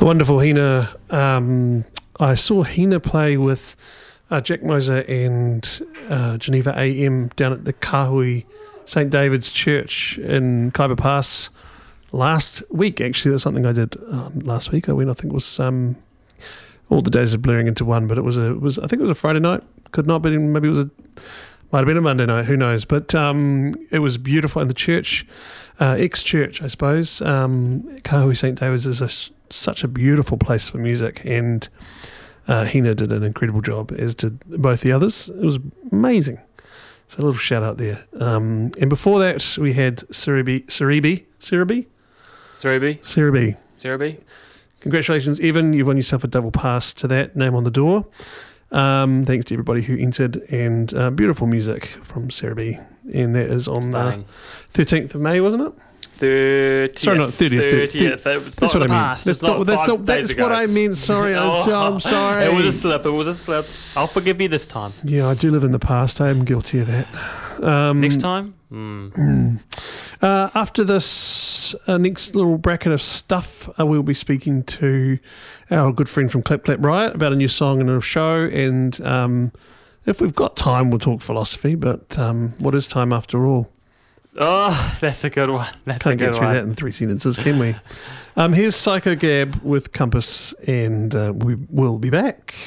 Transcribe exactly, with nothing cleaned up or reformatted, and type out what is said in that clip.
The wonderful Hina. Um, I saw Hina play with uh, Jack Moser and uh, Geneva A M down at the Kahui Saint David's Church in Kaiba Pass last week. Actually, that's something I did um, last week. I went. I think it was um, all the days are blurring into one, but it was a it was I think it was a Friday night. Could not be. Maybe it was a might have been a Monday night. Who knows? But um, it was beautiful. And the church, uh, ex-church, I suppose. Um, Kahui Saint David's is a, such a beautiful place for music, and uh, Hina did an incredible job, as did both the others. It was amazing. So a little shout out there. Um, and before that, we had Siribi, Siribi, Siribi, Siribi, Siribi, Siribi. Congratulations, Evan. You've won yourself a double pass to that. Name on the door. Um, thanks to everybody who entered, and uh, beautiful music from Siribi. And that is on the thirteenth of May, wasn't it? thirtieth. Sorry, not thirtieth. thirtieth. thirtieth. That's what I mean. Past. That's, not not, that's, five not, that's days ago. what I mean. Sorry, I'm, so, I'm sorry. It was a slip. It was a slip. I'll forgive you this time. Yeah, I do live in the past. I am guilty of that. Um, Next time? Mm. Mm. Uh, after this uh, next little bracket of stuff, uh, we'll be speaking to our good friend from Clap Clap Riot about a new song and a show. And um, if we've got time, we'll talk philosophy. But um, what is time after all? Oh, that's a good one. That's Can't a good get through one. that in three sentences, can we? Um, here's Psycho Gab with Compass, and uh, we will be back.